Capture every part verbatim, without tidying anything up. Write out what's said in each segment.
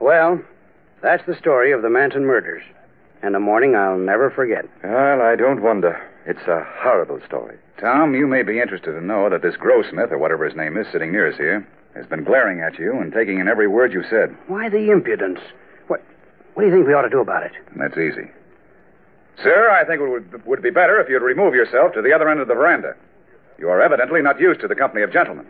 Well, that's the story of the Manton murders. And a morning I'll never forget. Well, I don't wonder. It's a horrible story. Tom, you may be interested to know that this Grossmith, or whatever his name is, sitting near us here, has been glaring at you and taking in every word you said. Why the impudence? What What do you think we ought to do about it? That's easy. Sir, I think it would, would be better if you'd remove yourself to the other end of the veranda. You are evidently not used to the company of gentlemen.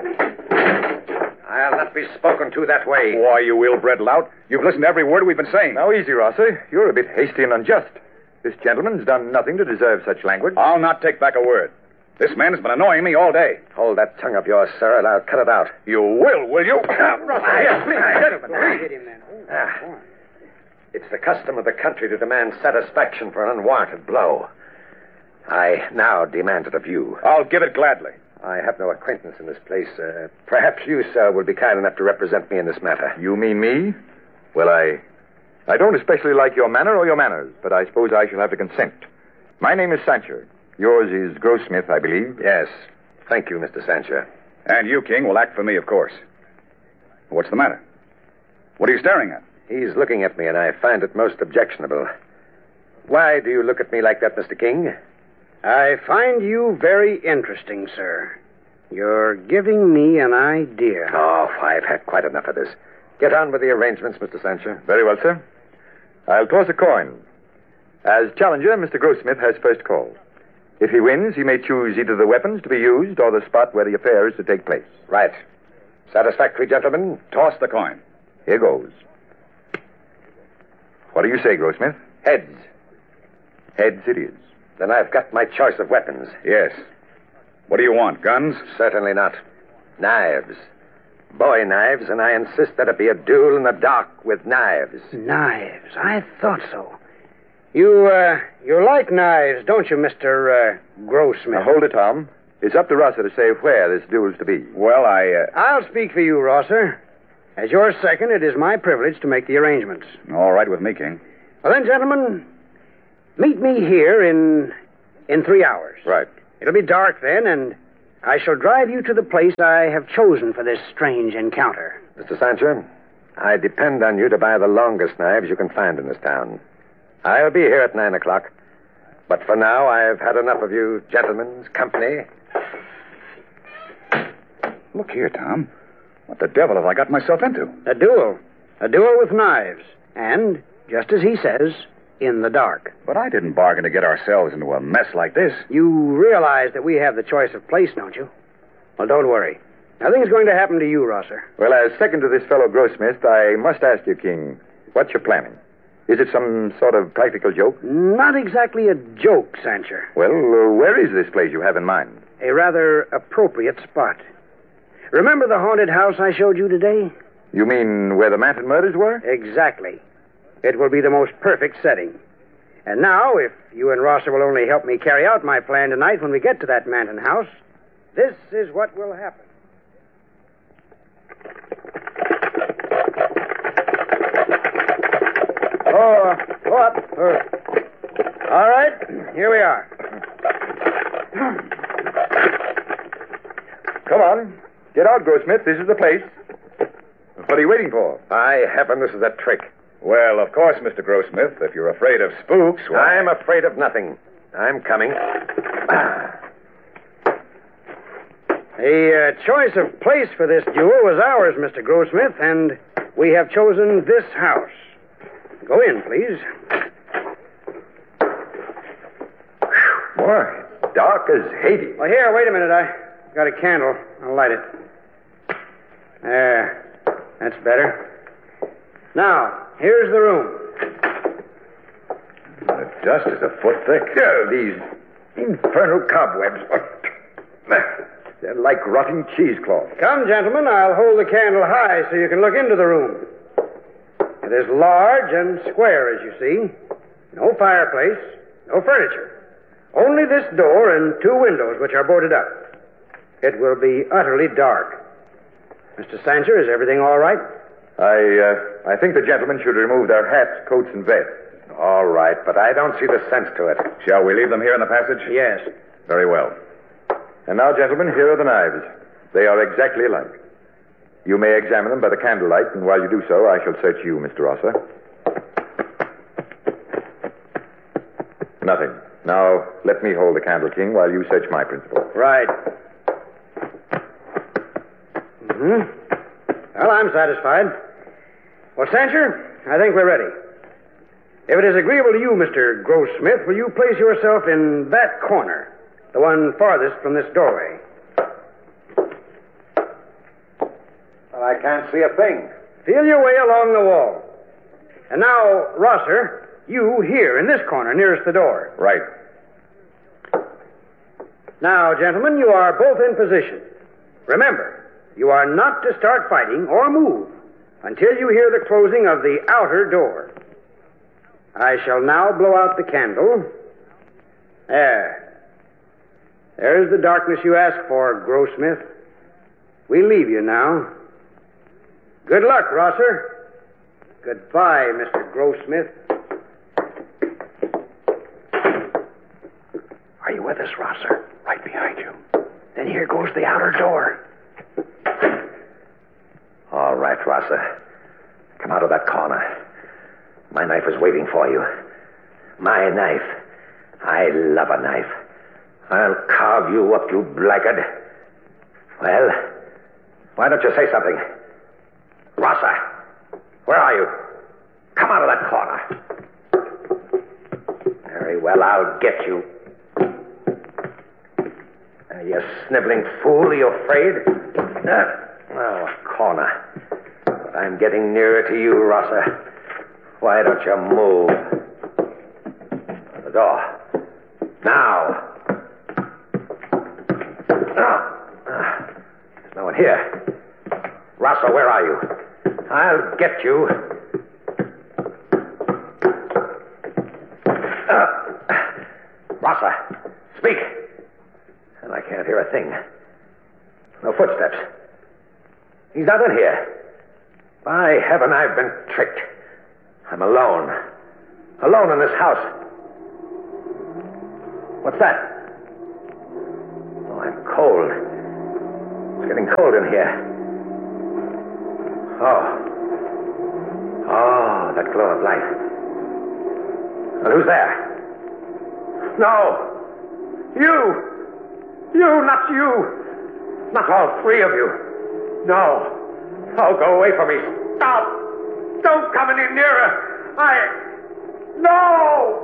I'll not be spoken to that way. Why, you ill-bred lout. You've listened to every word we've been saying. Now, easy, Rosser. You're a bit hasty and unjust. This gentleman's done nothing to deserve such language. I'll not take back a word. This man has been annoying me all day. Hold that tongue of yours, sir, and I'll cut it out. You will, will you? Rosser, Yes, please, gentlemen. Hit him then. Oh, Ah. It's the custom of the country to demand satisfaction for an unwarranted blow. I now demand it of you. I'll give it gladly. I have no acquaintance in this place. Uh, perhaps you, sir, will be kind enough to represent me in this matter. You mean me? Well, I... I don't especially like your manner or your manners, but I suppose I shall have to consent. My name is Sancher. Yours is Grossmith, I believe. Yes. Thank you, Mister Sancher. And you, King, will act for me, of course. What's the matter? What are you staring at? He's looking at me, and I find it most objectionable. Why do you look at me like that, Mister King? I find you very interesting, sir. You're giving me an idea. Oh, I've had quite enough of this. Get on with the arrangements, Mister Sancher. Very well, sir. I'll toss a coin. As challenger, Mister Grossmith has first call. If he wins, he may choose either the weapons to be used or the spot where the affair is to take place. Right. Satisfactory, gentlemen? Toss the coin. Here goes. What do you say, Grossmith? Heads. Heads it is. Then I've got my choice of weapons. Yes. What do you want, guns? Certainly not. Knives. Bowie knives, and I insist that it be a duel in the dark with knives. Knives. I thought so. You, uh, you like knives, don't you, Mister Uh, Grossmith? Now, hold it, Tom. It's up to Rosser to say where this duel's to be. Well, I, uh... I'll speak for you, Rosser. As your second, it is my privilege to make the arrangements. All right with me, King. Well, then, gentlemen, meet me here in in three hours. Right. It'll be dark then, and I shall drive you to the place I have chosen for this strange encounter. Mister Sancher, I depend on you to buy the longest knives you can find in this town. I'll be here at nine o'clock. But for now, I've had enough of you gentlemen's company. Look here, Tom. What the devil have I got myself into? A duel. A duel with knives. And, just as he says, in the dark. But I didn't bargain to get ourselves into a mess like this. You realize that we have the choice of place, don't you? Well, don't worry. Nothing's going to happen to you, Rosser. Well, as second to this fellow Grossmith, I must ask you, King, what's your planning? Is it some sort of practical joke? Not exactly a joke, Sancher. Well, uh, where is this place you have in mind? A rather appropriate spot. Remember the haunted house I showed you today? You mean where the Manton murders were? Exactly. It will be the most perfect setting. And now, if you and Rosser will only help me carry out my plan tonight when we get to that Manton house, this is what will happen. Oh, what? Uh, all right, here we are. Come on. Get out, Grossmith. This is the place. What are you waiting for? By heaven, this is a trick. Well, of course, Mister Grossmith, if you're afraid of spooks, why... I'm afraid of nothing. I'm coming. The uh, choice of place for this duel was ours, Mister Grossmith, and we have chosen this house. Go in, please. Boy, it's dark as Hades. Well, here, wait a minute. I got a candle. I'll light it. There. That's better. Now, here's the room. The dust is a foot thick. Oh, these infernal cobwebs. They're like rotting cheesecloth. Come, gentlemen, I'll hold the candle high so you can look into the room. It is large and square, as you see. No fireplace, no furniture. Only this door and two windows, which are boarded up. It will be utterly dark. Mister Sancher, is everything all right? I, uh, I think the gentlemen should remove their hats, coats, and vests. All right, but I don't see the sense to it. Shall we leave them here in the passage? Yes. Very well. And now, gentlemen, here are the knives. They are exactly alike. You may examine them by the candlelight, and while you do so, I shall search you, Mister Rosser. Nothing. Now, let me hold the candle, King, while you search my principal. Right. Mm-hmm. Well, I'm satisfied. Well, Sancher, I think we're ready. If it is agreeable to you, Mister Grossmith, will you place yourself in that corner, the one farthest from this doorway? Well, I can't see a thing. Feel your way along the wall. And now, Rosser, you here in this corner nearest the door. Right. Now, gentlemen, you are both in position. Remember, you are not to start fighting or move until you hear the closing of the outer door. I shall now blow out the candle. There. There's the darkness you asked for, Grossmith. We leave you now. Good luck, Rosser. Goodbye, Mister Grossmith. Are you with us, Rosser? Right behind you. Then here goes the outer door. All right, Rosser. Come out of that corner. My knife is waiting for you. My knife. I love a knife. I'll carve you up, you blackguard. Well, why don't you say something? Rosser, where are you? Come out of that corner. Very well, I'll get you. Uh, you sniveling fool, are you afraid? Uh, oh, a corner. But I'm getting nearer to you, Rosser. Why don't you move? The door. Now. Oh. There's no one here. Rosser, where are you? I'll get you. Uh. Rosser, speak. And I can't hear a thing. No footsteps. He's not in here. By heaven, I've been tricked. I'm alone. Alone in this house. What's that? Oh, I'm cold. It's getting cold in here. Oh. Oh, that glow of light. Well, who's there? No. You. You, not you. Not all three of you. No. Oh, go away from me. Stop. Don't come any nearer. I... No!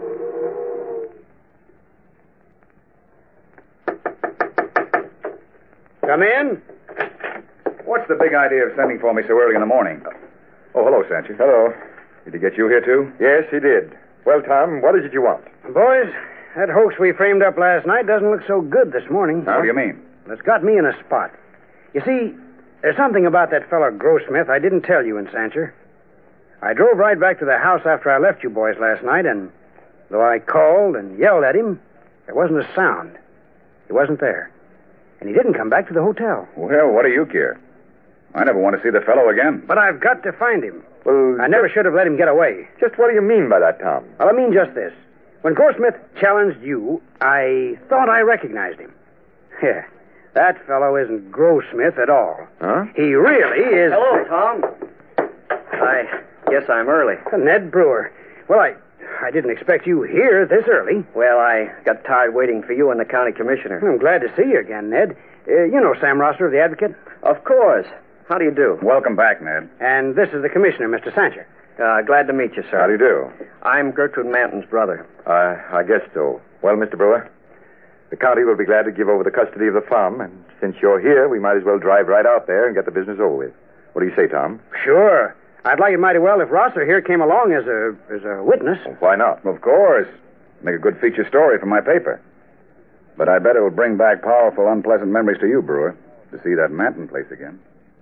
Come in. What's the big idea of sending for me so early in the morning? Oh, hello, Sancher. Hello. Did he get you here, too? Yes, he did. Well, Tom, what is it you want? Boys, that hoax we framed up last night doesn't look so good this morning. What do you mean? It's got me in a spot. You see, there's something about that fellow Grossmith I didn't tell you in Sancher. I drove right back to the house after I left you boys last night, and though I called and yelled at him, there wasn't a sound. He wasn't there. And he didn't come back to the hotel. Well, what do you care? I never want to see the fellow again. But I've got to find him. Well, I never should have let him get away. just what do you mean by that, Tom? Well, I mean just this. When Grossmith challenged you, I thought I recognized him. Yeah, that fellow isn't Grossmith at all. Huh? He really is... Hello, Tom. I guess I'm early. Ned Brewer. Well, I I didn't expect you here this early. Well, I got tired waiting for you and the county commissioner. I'm glad to see you again, Ned. Uh, you know Sam Rosser of the Advocate? Of course. How do you do? Welcome back, Ned. And this is the commissioner, Mister Sancher. Uh, glad to meet you, sir. How do you do? I'm Gertrude Manton's brother. Uh, I guess so. Well, Mister Brewer, the county will be glad to give over the custody of the farm, and since you're here, we might as well drive right out there and get the business over with. What do you say, Tom? Sure. I'd like it mighty well if Rosser here came along as a as a witness. Well, why not? Of course. Make a good feature story for my paper. But I bet it will bring back powerful, unpleasant memories to you, Brewer, to see that Manton place again.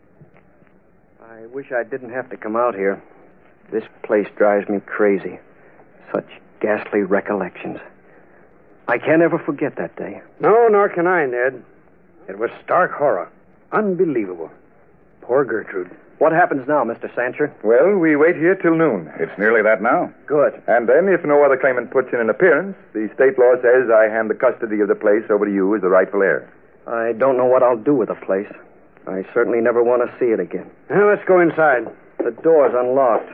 I wish I didn't have to come out here. This place drives me crazy. Such ghastly recollections. I can't ever forget that day. No, nor can I, Ned. It was stark horror. Unbelievable. Poor Gertrude. What happens now, Mister Sancher? Well, we wait here till noon. It's nearly that now. Good. And then, if no other claimant puts in an appearance, the state law says I hand the custody of the place over to you as the rightful heir. I don't know what I'll do with the place. I certainly never want to see it again. Well, let's go inside. The door's unlocked.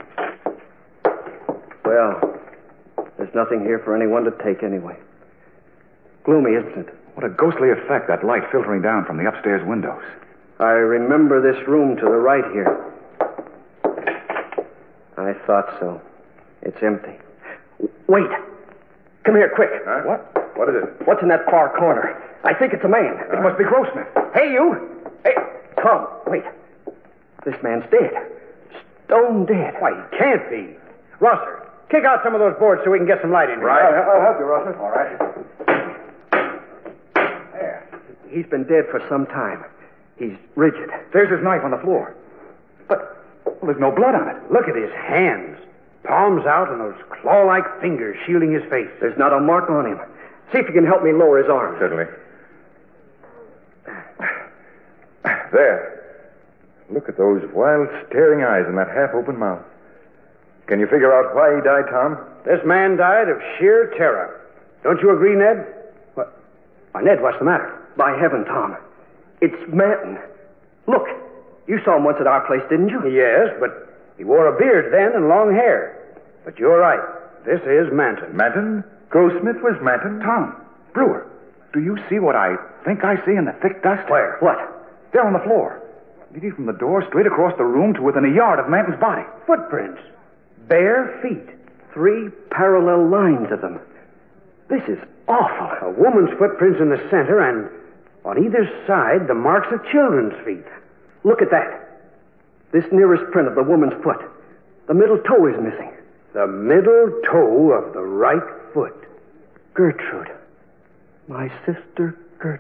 Well, there's nothing here for anyone to take anyway. Gloomy, isn't it? What a ghostly effect, that light filtering down from the upstairs windows. I remember this room to the right here. I thought so. It's empty. Wait. Come here, quick. Huh? What? What is it? What's in that far corner? I think it's a man. It must be Grossmith. Hey, you! Hey, Tom, wait. This man's dead. Stone dead. Why, he can't be. Rosser, kick out some of those boards so we can get some light in here. Right. I'll, I'll help you, Rosser. All right. There. He's been dead for some time. He's rigid. There's his knife on the floor. But, well, there's no blood on it. Look at his hands. Palms out and those claw-like fingers shielding his face. There's not a mark on him. See if you can help me lower his arms. Certainly. There. Look at those wild, staring eyes and that half-open mouth. Can you figure out why he died, Tom? This man died of sheer terror. Don't you agree, Ned? What? Why, Ned, what's the matter? By heaven, Tom. It's Manton. Look, you saw him once at our place, didn't you? Yes, but he wore a beard then and long hair. But you're right. This is Manton. Manton? Grossmith was Manton? Tom, Brewer, do you see what I think I see in the thick dust? Where? What? There on the floor. Leading from the door straight across the room to within a yard of Manton's body. Footprints. Bare feet. Three parallel lines of them. This is awful. A woman's footprints in the center, and on either side, the marks of children's feet. Look at that. This nearest print of the woman's foot. The middle toe is missing. The middle toe of the right foot. Gertrude. My sister